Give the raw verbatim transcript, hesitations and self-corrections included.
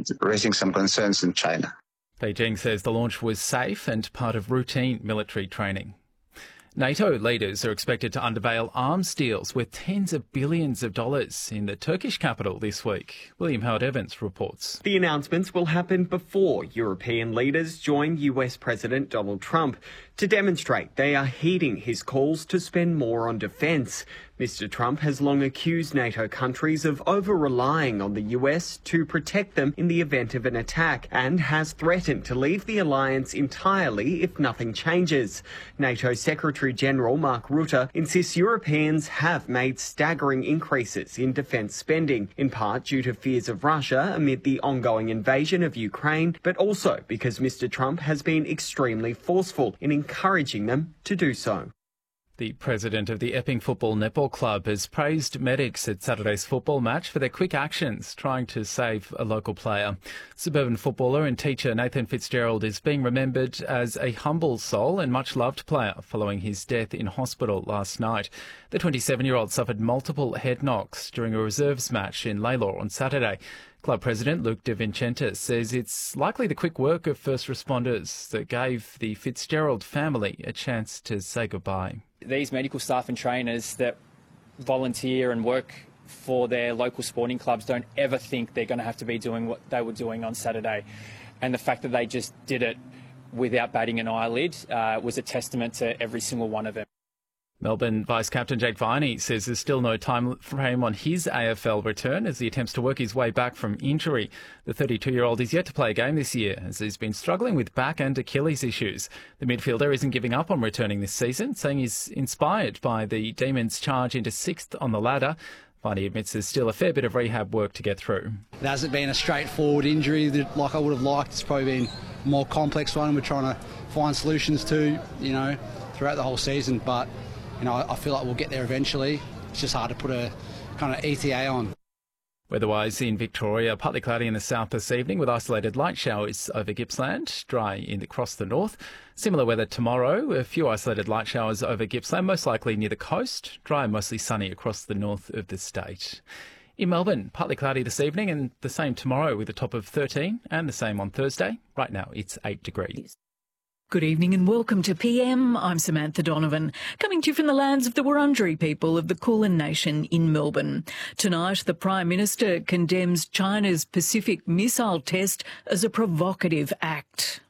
and raising some concerns in China. Beijing says the launch was safe and part of routine military training. NATO leaders are expected to unveil arms deals worth tens of billions of dollars in the Turkish capital this week. William Howard-Evans reports. The announcements will happen before European leaders join U S President Donald Trump to demonstrate they are heeding his calls to spend more on defence. Mister Trump has long accused NATO countries of over-relying on the U S to protect them in the event of an attack and has threatened to leave the alliance entirely if nothing changes. NATO Secretary General Mark Rutte insists Europeans have made staggering increases in defence spending, in part due to fears of Russia amid the ongoing invasion of Ukraine, but also because Mister Trump has been extremely forceful in encouraging them to do so. The president of the Epping Football Netball Club has praised medics at Saturday's football match for their quick actions trying to save a local player. Suburban footballer and teacher Nathan Fitzgerald is being remembered as a humble soul and much-loved player following his death in hospital last night. The twenty-seven-year-old suffered multiple head knocks during a reserves match in Lalor on Saturday. Club president Luke De Vincentis says it's likely the quick work of first responders that gave the Fitzgerald family a chance to say goodbye. These medical staff and trainers that volunteer and work for their local sporting clubs don't ever think they're going to have to be doing what they were doing on Saturday. And the fact that they just did it without batting an eyelid uh, was a testament to every single one of them. Melbourne Vice-Captain Jake Viney says there's still no time frame on his A F L return as he attempts to work his way back from injury. The thirty-two-year-old is yet to play a game this year as he's been struggling with back and Achilles issues. The midfielder isn't giving up on returning this season, saying he's inspired by the Demons' charge into sixth on the ladder. Viney admits there's still a fair bit of rehab work to get through. It hasn't been a straightforward injury that, like I would have liked. It's probably been a more complex one we're trying to find solutions to, you know, throughout the whole season. But You know, I feel like we'll get there eventually. It's just hard to put a kind of E T A on. Weather-wise in Victoria, partly cloudy in the south this evening with isolated light showers over Gippsland, dry in across the north. Similar weather tomorrow, a few isolated light showers over Gippsland, most likely near the coast, dry and mostly sunny across the north of the state. In Melbourne, partly cloudy this evening and the same tomorrow with a top of thirteen and the same on Thursday. Right now it's eight degrees. Good evening and welcome to P M. I'm Samantha Donovan, coming to you from the lands of the Wurundjeri people of the Kulin Nation in Melbourne. Tonight, the Prime Minister condemns China's Pacific missile test as a provocative act.